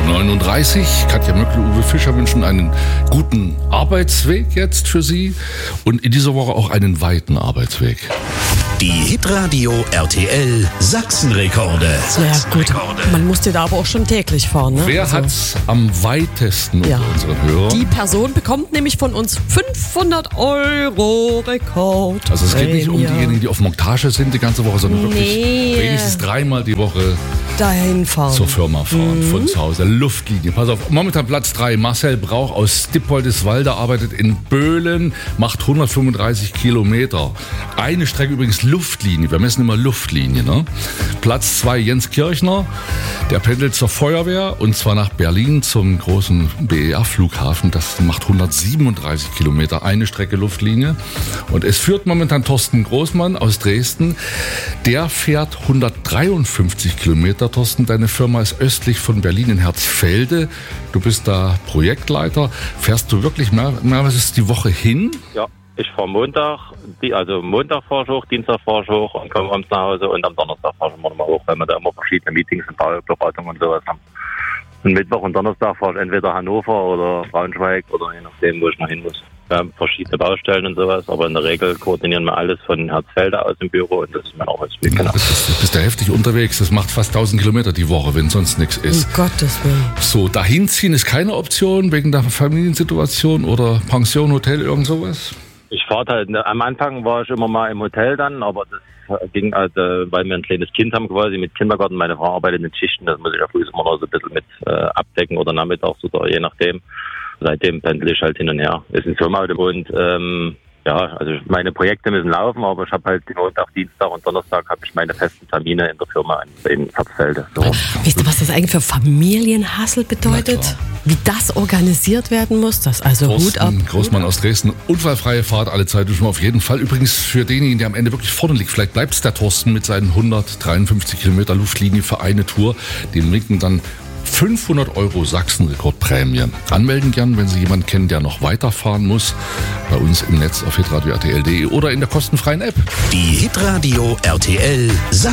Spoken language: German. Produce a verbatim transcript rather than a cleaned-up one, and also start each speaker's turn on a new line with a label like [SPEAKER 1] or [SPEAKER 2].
[SPEAKER 1] neununddreißig. Katja Möckle, Uwe Fischer wünschen einen guten Arbeitsweg jetzt für Sie und in dieser Woche auch einen weiten Arbeitsweg.
[SPEAKER 2] Die Hitradio R T L Sachsenrekorde.
[SPEAKER 3] Ja gut, man musste da aber auch schon täglich fahren. Ne?
[SPEAKER 1] Wer
[SPEAKER 3] also,
[SPEAKER 1] hat's am weitesten
[SPEAKER 3] ja.
[SPEAKER 1] unter unseren Hörern?
[SPEAKER 3] Die Person bekommt nämlich von uns fünfhundert Euro Rekord.
[SPEAKER 1] Also es geht nicht um diejenigen, die auf Montage sind die ganze Woche, sondern wirklich
[SPEAKER 3] nee.
[SPEAKER 1] wenigstens dreimal die Woche
[SPEAKER 3] dahin fahren.
[SPEAKER 1] Zur Firma fahren, mhm. von zu Hause. Luftlinie. Pass auf, momentan Platz drei. Marcel Brauch aus Dippoldiswalde arbeitet in Böhlen, macht hundertfünfunddreißig Kilometer. Eine Strecke übrigens Luftlinie. Wir messen immer Luftlinie. Ne? Platz zwei Jens Kirchner, der pendelt zur Feuerwehr und zwar nach Berlin zum großen B E R-Flughafen. Das macht hundertsiebenunddreißig Kilometer, eine Strecke Luftlinie. Und es führt momentan Thorsten Großmann aus Dresden. Der fährt hundertdreiundfünfzig Kilometer. Thorsten, deine Firma ist östlich von Berlin in Herzfelde. Du bist da Projektleiter. Fährst du wirklich mehr, mehrmals die Woche hin?
[SPEAKER 4] Ja. Ich fahre Montag, also Montag fahre ich hoch, Dienstag fahre ich hoch und komme abends nach Hause und am Donnerstag fahre ich immer noch mal hoch, weil wir da immer verschiedene Meetings und Bauberatungen und sowas haben. Und Mittwoch und Donnerstag fahre ich entweder Hannover oder Braunschweig oder je nachdem, wo ich noch hin muss. Wir haben verschiedene Baustellen und sowas, aber in der Regel koordinieren wir alles von Herzfelde aus dem Büro und das ist mein Arbeitsweg. Genau.
[SPEAKER 1] Du bist, bist ja heftig unterwegs, das macht fast tausend Kilometer die Woche, wenn sonst nichts ist.
[SPEAKER 3] Um Gottes Willen.
[SPEAKER 1] So, dahin ziehen ist keine Option wegen der Familiensituation oder Pension, Hotel, irgend sowas?
[SPEAKER 4] Ich fahre halt, am Anfang war ich immer mal im Hotel dann, aber das ging halt, äh, weil wir ein kleines Kind haben quasi mit Kindergarten. Meine Frau arbeitet in Schichten, das muss ich ja früh immer noch so ein bisschen mit äh, abdecken oder nachmittags oder je nachdem. Seitdem pendle ich halt hin und her. Es ist ein Firmenauto und ähm, ja, also meine Projekte müssen laufen, aber ich habe halt den Montag, Dienstag und Donnerstag habe ich meine festen Termine in der Firma in Herzfelde. So.
[SPEAKER 3] Weißt du, was das eigentlich für Familienhassel bedeutet? Wie das organisiert werden muss? Das also
[SPEAKER 1] Thorsten
[SPEAKER 3] Hut ab.
[SPEAKER 1] Großmann aus Dresden. Unfallfreie Fahrt alle Zeit schon auf jeden Fall. Übrigens für denjenigen, der am Ende wirklich vorne liegt, vielleicht bleibt es der Thorsten mit seinen hundertdreiundfünfzig Kilometer Luftlinie für eine Tour. Den winken dann fünfhundert Euro Sachsenrekordprämie. Anmelden gern, wenn Sie jemanden kennen, der noch weiterfahren muss. Bei uns im Netz auf hitradio punkt r t l punkt d e oder in der kostenfreien App.
[SPEAKER 2] Die Hitradio R T L Sachsen.